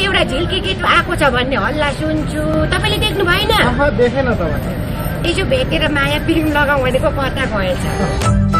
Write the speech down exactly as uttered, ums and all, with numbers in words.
एउटा झिल्की केटो आएको छ भन्ने हल्ला सुन्छु। तपाईँले देख्नु भएन? देखेन त। यसो भेटेर माया पिरिम लगाउँ भनेको कता गएछ।